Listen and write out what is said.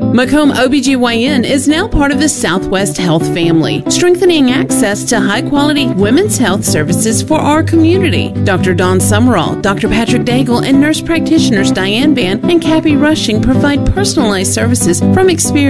Macomb OBGYN is now part of the Southwest Health family, strengthening access to high-quality women's health services for our community. Dr. Dawn Summerall, Dr. Patrick Daigle, and nurse practitioners Diane Vann and Cappy Rushing provide personalized services from experience